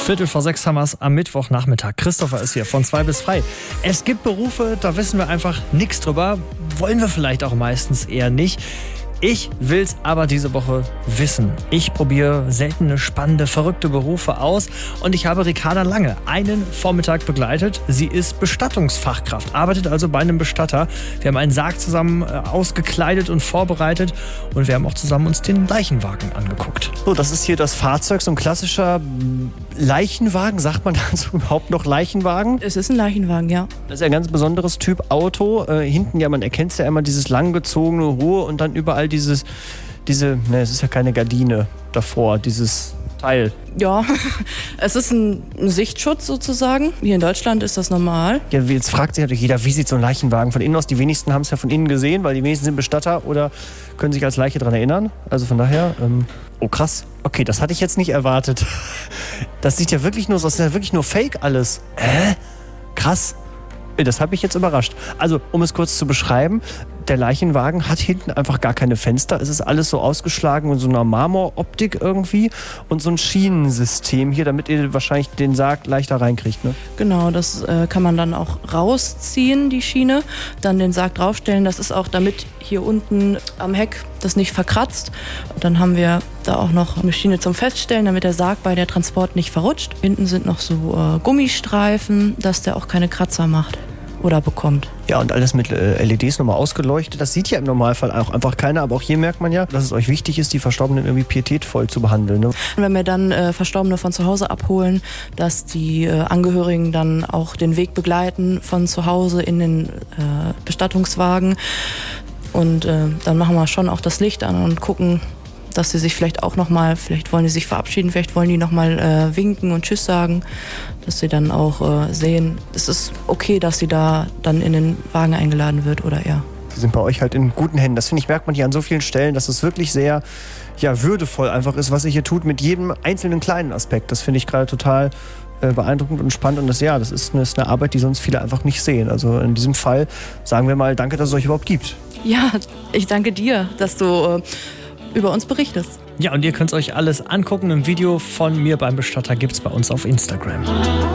5:45 haben wir es am Mittwochnachmittag. Christopher ist hier von 2 bis frei. Es gibt Berufe, da wissen wir einfach nichts drüber. Wollen wir vielleicht auch meistens eher nicht. Ich will's aber diese Woche wissen. Ich probiere seltene, spannende, verrückte Berufe aus und ich habe Ricarda Lange einen Vormittag begleitet. Sie ist Bestattungsfachkraft, arbeitet also bei einem Bestatter. Wir haben einen Sarg zusammen ausgekleidet und vorbereitet und wir haben auch zusammen uns den Leichenwagen angeguckt. So, das ist hier das Fahrzeug, so ein klassischer Leichenwagen. Sagt man dazu überhaupt noch Leichenwagen? Es ist ein Leichenwagen, ja. Das ist ja ein ganz besonderes Typ Auto. Hinten, ja, man erkennt es ja immer, dieses langgezogene, hohe und dann überall es ist ja keine Gardine davor, dieses Teil. Ja, es ist ein Sichtschutz sozusagen. Hier in Deutschland ist das normal. Ja, jetzt fragt sich natürlich jeder, wie sieht so ein Leichenwagen von innen aus? Die wenigsten haben es ja von innen gesehen, weil die wenigsten sind Bestatter oder können sich als Leiche daran erinnern. Also von daher, oh krass. Okay, das hatte ich jetzt nicht erwartet. Das sieht ja wirklich nur so aus, das ist ja wirklich nur Fake alles. Krass. Das hat mich jetzt überrascht. Also, um es kurz zu beschreiben, der Leichenwagen hat hinten einfach gar keine Fenster. Es ist alles so ausgeschlagen in so einer Marmoroptik irgendwie und so ein Schienensystem hier, damit ihr wahrscheinlich den Sarg leichter reinkriegt, ne? Genau, das kann man dann auch rausziehen, die Schiene, dann den Sarg draufstellen. Das ist auch, damit hier unten am Heck das nicht verkratzt. Dann haben wir da auch noch eine Schiene zum Feststellen, damit der Sarg bei der Transport nicht verrutscht. Hinten sind noch so Gummistreifen, dass der auch keine Kratzer macht oder bekommt. Ja, und alles mit LEDs nochmal ausgeleuchtet. Das sieht ja im Normalfall auch einfach keiner. Aber auch hier merkt man ja, dass es euch wichtig ist, die Verstorbenen irgendwie pietätvoll zu behandeln, ne? Wenn wir dann Verstorbene von zu Hause abholen, dass die Angehörigen dann auch den Weg begleiten von zu Hause in den Bestattungswagen. Und dann machen wir schon auch das Licht an und gucken, dass sie sich vielleicht auch nochmal, vielleicht wollen die sich verabschieden, vielleicht wollen die nochmal winken und Tschüss sagen, dass sie dann auch sehen, es ist okay, dass sie da dann in den Wagen eingeladen wird oder eher. Sie sind bei euch halt in guten Händen. Das finde ich, merkt man hier an so vielen Stellen, dass es wirklich sehr würdevoll einfach ist, was ihr hier tut mit jedem einzelnen kleinen Aspekt. Das finde ich gerade total beeindruckend und spannend und das ist eine Arbeit, die sonst viele einfach nicht sehen. Also in diesem Fall sagen wir mal, danke, dass es euch überhaupt gibt. Ja, ich danke dir, dass du über uns berichtest. Ja, und ihr könnt euch alles angucken. Im Video von mir beim Bestatter gibt es bei uns auf Instagram.